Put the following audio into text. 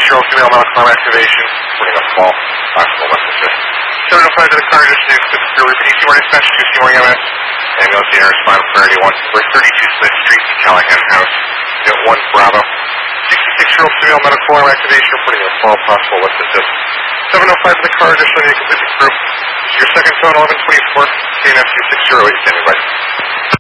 6-year-old female medical arm activation, reporting a fall, possible less assist. 705 to the car, just needs to repeat C morning dispatch, 2 C morning MS. Ambulance air respond priority 1 for 32 Smith Street, Callahan House, unit 1 Bravo. 66-year-old female medical arm activation, reporting a fall, possible less assist. 705 to the car, additionally need to complete the crew. This is your second tone, 1124, KNF 2608, standing by.